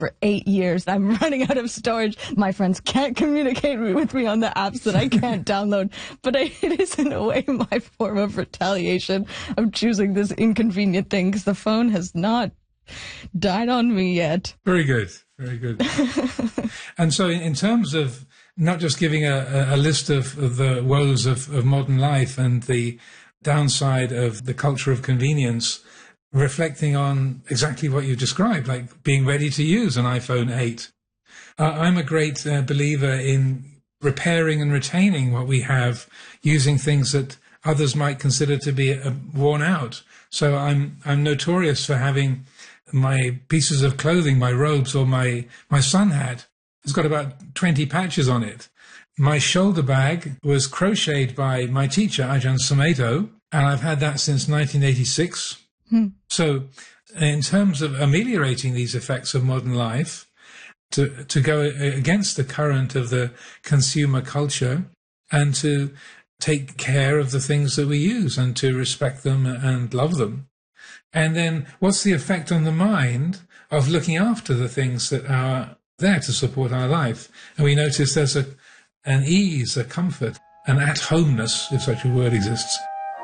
for 8 years. I'm running out of storage. My friends can't communicate with me on the apps that I can't download. But it is in a way my form of retaliation of choosing this inconvenient thing because the phone has not died on me yet. Very good. Very good. And so in terms of not just giving a list of the woes of modern life and the downside of the culture of convenience, reflecting on exactly what you described, like being ready to use an iPhone 8. I'm a great believer in repairing and retaining what we have, using things that others might consider to be worn out. So I'm notorious for having my pieces of clothing, my robes or my sun hat. It's got about 20 patches on it. My shoulder bag was crocheted by my teacher, Ajahn Sumedho, and I've had that since 1986. So in terms of ameliorating these effects of modern life, to go against the current of the consumer culture and to take care of the things that we use and to respect them and love them. And then what's the effect on the mind of looking after the things that are there to support our life? And we notice there's an ease, a comfort, an at-homeness, if such a word exists.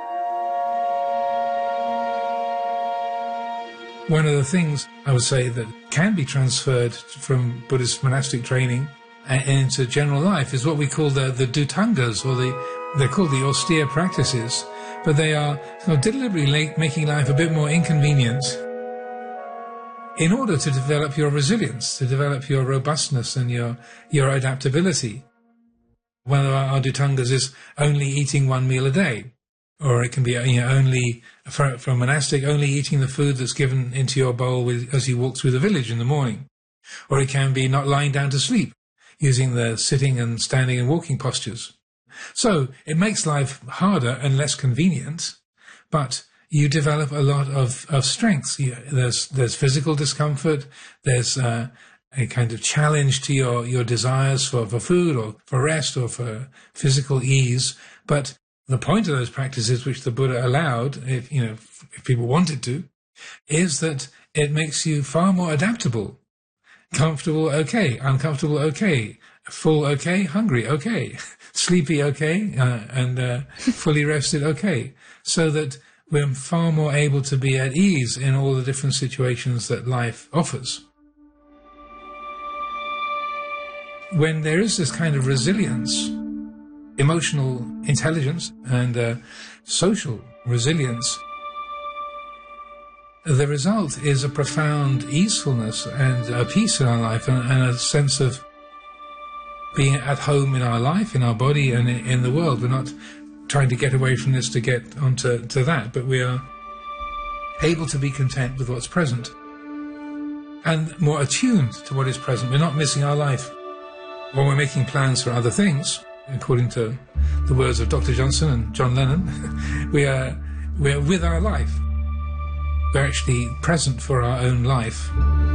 One of the things I would say that can be transferred from Buddhist monastic training into general life is what we call the dhutangas, or they're called the austere practices, but they are deliberately making life a bit more inconvenient in order to develop your resilience, to develop your robustness and your adaptability. One of our dhutangas is only eating one meal a day. Or it can be only, for a monastic, only eating the food that's given into your bowl as you walk through the village in the morning. Or it can be not lying down to sleep, using the sitting and standing and walking postures. So it makes life harder and less convenient, but you develop a lot of strengths. There's physical discomfort, there's a kind of challenge to your desires for food or for rest or for physical ease, but the point of those practices, which the Buddha allowed, if people wanted to, is that it makes you far more adaptable. Comfortable, okay. Uncomfortable, okay. Full, okay. Hungry, okay. Sleepy, okay. And fully rested, okay. So that we're far more able to be at ease in all the different situations that life offers. When there is this kind of resilience, emotional intelligence and social resilience, the result is a profound easefulness and a peace in our life and a sense of being at home in our life, in our body and in the world. We're not trying to get away from this to get onto that, but we are able to be content with what's present and more attuned to what is present. We're not missing our life when we're making plans for other things. According to the words of Dr. Johnson and John Lennon, we're with our life. We're actually present for our own life.